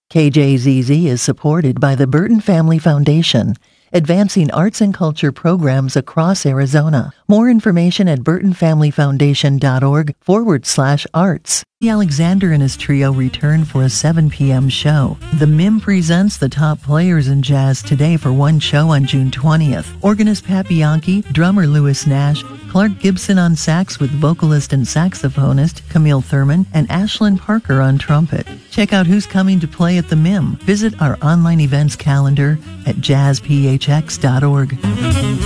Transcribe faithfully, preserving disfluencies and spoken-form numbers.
K J Z Z is supported by the Burton Family Foundation, advancing arts and culture programs across Arizona. More information at burtonfamilyfoundation.org forward slash arts. Alexander and his trio return for a seven p.m. show. The M I M presents the top players in jazz today for one show on June twentieth. Organist Pat Bianchi, drummer Louis Nash, Clark Gibson on sax with vocalist and saxophonist Camille Thurman, and Ashlyn Parker on trumpet. Check out who's coming to play at the M I M. Visit our online events calendar at jazz p h x dot org.